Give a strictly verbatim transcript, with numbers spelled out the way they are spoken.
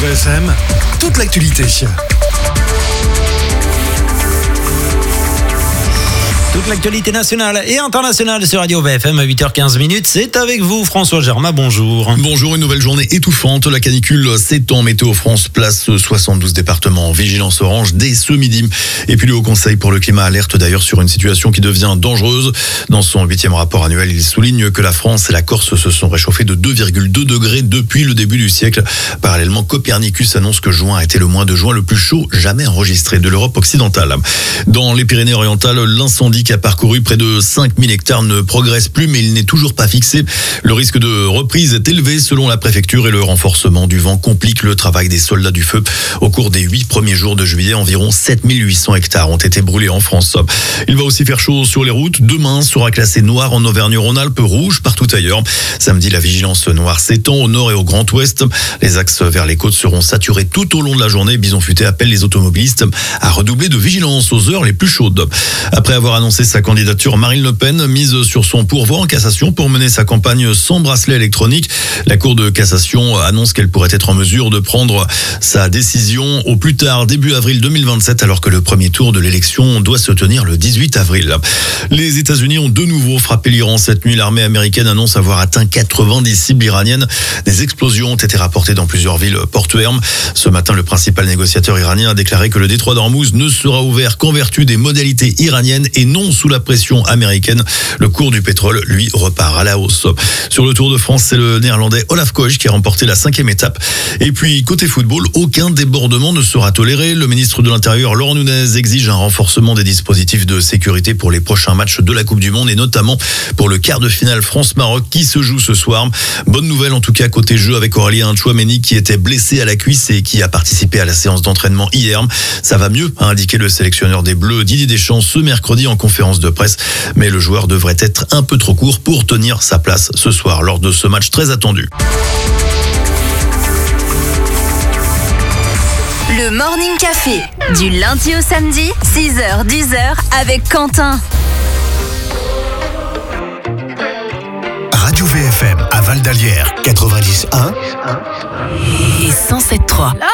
V F M, toute l'actualité. Toute l'actualité nationale et internationale sur Radio V F M à huit heures quinze minutes. C'est avec vous, François Germain. Bonjour. Bonjour, une nouvelle journée étouffante. La canicule s'étend. Météo France place soixante-douze départements en vigilance orange dès ce midi. Et puis le Haut Conseil pour le climat alerte d'ailleurs sur une situation qui devient dangereuse. Dans son huitième rapport annuel, il souligne que la France et la Corse se sont réchauffés de deux virgule deux degrés depuis le début du siècle. Parallèlement, Copernicus annonce que juin a été le mois de juin le plus chaud jamais enregistré de l'Europe occidentale. Dans les Pyrénées-Orientales, l'incendie qui a parcouru près de cinq mille hectares ne progresse plus, mais il n'est toujours pas fixé. Le risque de reprise est élevé selon la préfecture et le renforcement du vent complique le travail des soldats du feu. Au cours des huit premiers jours de juillet, environ sept mille huit cents hectares ont été brûlés en France. Il va aussi faire chaud sur les routes. Demain sera classé noir en Auvergne-Rhône-Alpes, rouge partout ailleurs. Samedi, la vigilance noire s'étend au nord et au Grand Ouest. Les axes vers les côtes seront saturés tout au long de la journée. Bison Futé appelle les automobilistes à redoubler de vigilance aux heures les plus chaudes. Après avoir annoncé sa candidature, Marine Le Pen mise sur son pourvoi en cassation pour mener sa campagne sans bracelet électronique. La Cour de cassation annonce qu'elle pourrait être en mesure de prendre sa décision au plus tard début avril deux mille vingt-sept, alors que le premier tour de l'élection doit se tenir le dix-huit avril. Les États-Unis ont de nouveau frappé l'Iran cette nuit. L'armée américaine annonce avoir atteint quatre-vingt-dix cibles iraniennes. Des explosions ont été rapportées dans plusieurs villes portuaires. Ce matin, le principal négociateur iranien a déclaré que le détroit d'Ormuz ne sera ouvert qu'en vertu des modalités iraniennes et non sous la pression américaine. Le cours du pétrole, lui, repart à la hausse. Sur le Tour de France, c'est le néerlandais Olaf Koch qui a remporté la cinquième étape. Et puis, côté football, aucun débordement ne sera toléré. Le ministre de l'Intérieur, Laurent Nunez, exige un renforcement des dispositifs de sécurité pour les prochains matchs de la Coupe du Monde et notamment pour le quart de finale France-Maroc qui se joue ce soir. Bonne nouvelle en tout cas côté jeu avec Aurélien Tchouaméni qui était blessé à la cuisse et qui a participé à la séance d'entraînement hier. Ça va mieux, a indiqué le sélectionneur des Bleus Didier Deschamps ce mercredi en conférence de presse. Mais le joueur devrait être un peu trop court pour tenir sa place ce soir lors de ce match très attendu. Le Morning Café, du lundi au samedi, six heures dix heures avec Quentin. Radio V F M à Val d'Alière, quatre-vingt-dix virgule un Et cent sept virgule trois.